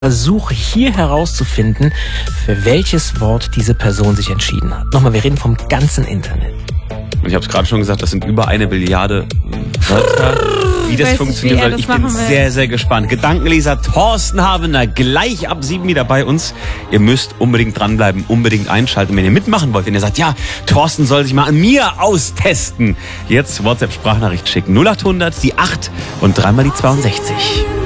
Versuche hier herauszufinden, für welches Wort diese Person sich entschieden hat. Nochmal, wir reden vom ganzen Internet. Und ich habe es gerade schon gesagt, das sind über 1 Billiarde Wörter. Wie das funktionieren soll, ich bin sehr, sehr gespannt. Gedankenleser Thorsten Habener gleich ab 7 wieder bei uns. Ihr müsst unbedingt dranbleiben, unbedingt einschalten, wenn ihr mitmachen wollt. Wenn ihr sagt, ja, Thorsten soll sich mal an mir austesten. Jetzt WhatsApp-Sprachnachricht schicken. 0800 die 8 und 3 mal die 62.